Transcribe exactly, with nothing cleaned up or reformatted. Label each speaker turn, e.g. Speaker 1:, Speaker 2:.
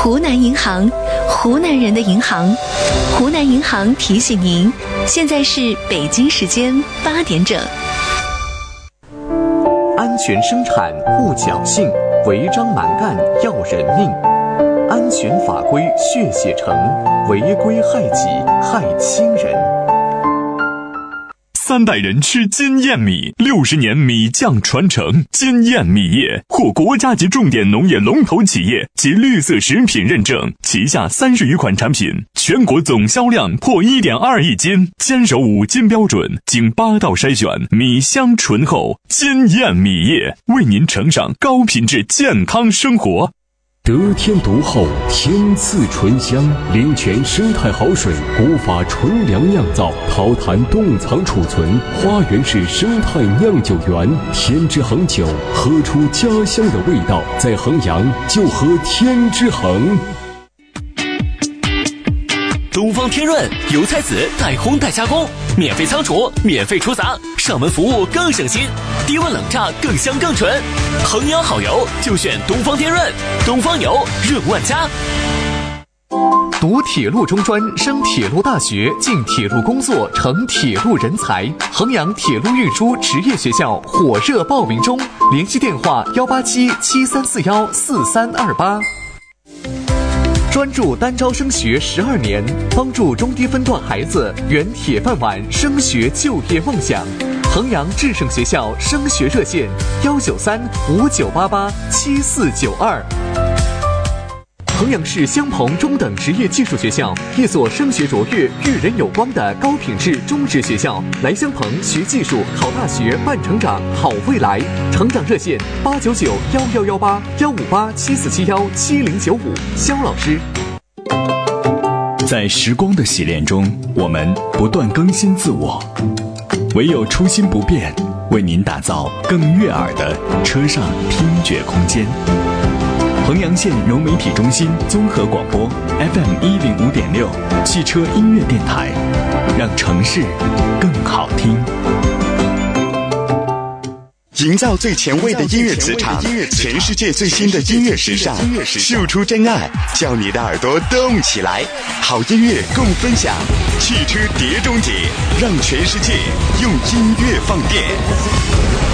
Speaker 1: 湖南银行，湖南人的银行。湖南银行提醒您，现在是北京时间八点整。
Speaker 2: 安全生产护侥幸，违章蛮干要人命。安全法规血写成，违规害己害亲人。
Speaker 3: 三代人吃金燕米，六十年米酱传承。金燕米业获国家级重点农业龙头企业及绿色食品认证，旗下三十余款产品，全国总销量破 一点二亿斤，坚守五金标准，经八道筛选，米香醇厚。金燕米业为您呈上高品质健康生活。
Speaker 4: 得天独厚，天赐醇香，灵泉生态好水，古法纯粮酿造，陶坛冻藏储存，花园式生态酿酒园，天之恒酒，喝出家乡的味道，在衡阳就喝天之恒。
Speaker 5: 东方天润油菜籽代烘代加工，免费仓储，免费出杂，上门服务更省心，低温冷榨更香更纯。衡阳好油就选东方天润，东方油润万家。
Speaker 2: 读铁路中专，升铁路大学，进铁路工作，成铁路人才。衡阳铁路运输职业学校火热报名中，联系电话幺八七七三四幺四三二八。专注单招升学十二年，帮助中低分段孩子圆铁饭碗升学就业梦想。衡阳智胜学校升学热线幺九三五九八八七四九二。衡阳市襄鹏中等职业技术学校，一所升学卓越、育人有光的高品质中职学校。来襄鹏学技术、考大学、办成长、好未来。成长热线八九九幺幺幺八幺五八七四七幺七零九五。肖老师。
Speaker 3: 在时光的洗练中，我们不断更新自我，唯有初心不变，为您打造更悦耳的车上听觉空间。衡阳县融媒体中心综合广播 F M 一零五点六，汽车音乐电台，让城市更好听。
Speaker 6: 营造最前卫的音乐磁场，全世界最新的音乐时尚，秀出真爱，叫你的耳朵动起来。好音乐共分享，汽车碟中谍，让全世界用音乐放电。